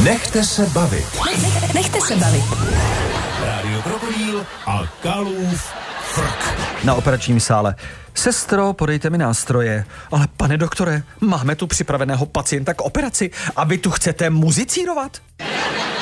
Nechte se bavit. Nechte se bavit. Rádio Krokodýl a Kalův frk. Na operačním sále. Sestro, podejte mi nástroje. Ale pane doktore, máme tu připraveného pacienta k operaci a vy tu chcete muzicírovat?